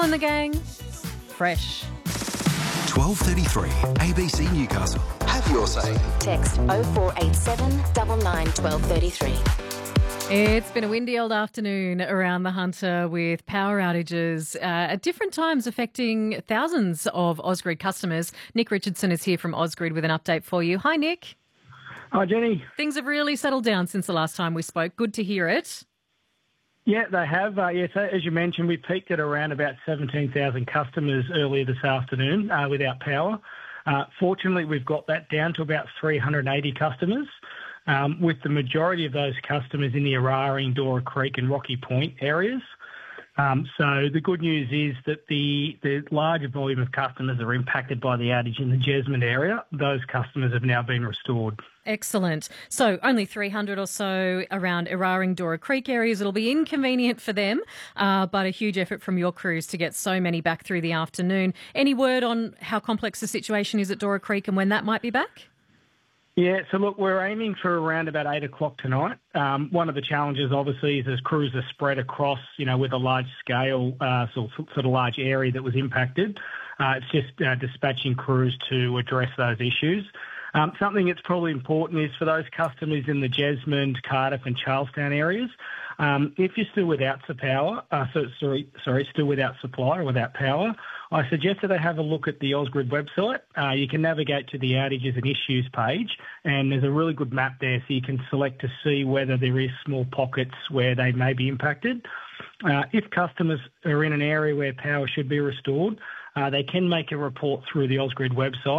and the gang. Fresh. 12:33 ABC Newcastle. Have your say. Text 0487 99 1233. It's been a windy old afternoon around the Hunter with power outages at different times affecting thousands of Ausgrid customers. Nick Richardson is here from Ausgrid with an update for you. Hi, Nick. Hi, Jenny. Things have really settled down since the last time we spoke. Good to hear it. Yeah, they have. Yes, as you mentioned, we peaked at around about 17,000 customers earlier this afternoon without power. Fortunately, we've got that down to about 380 customers, with the majority of those customers in the Eraring, Dora Creek and Rocky Point areas. So the good news is that the larger volume of customers that are impacted by the outage in the Jesmond area, those customers have now been restored. Excellent. So only 300 or so around Eraring, Dora Creek areas. It'll be inconvenient for them, but a huge effort from your crews to get so many back through the afternoon. Any word on how complex the situation is at Dora Creek and when that might be back? Yeah, so look, we're aiming for around about 8 o'clock tonight. One of the challenges, obviously, is as crews are spread across, with a large scale, sort of large area that was impacted. It's just dispatching crews to address those issues. Something that's probably important is for those customers in the Jesmond, Cardiff and Charlestown areas, if you're still without still without supply or without power, I suggest that they have a look at the Ausgrid website. You can navigate to the outages and issues page, and there's a really good map there so you can select to see whether there is small pockets where they may be impacted. If customers are in an area where power should be restored, they can make a report through the Ausgrid website.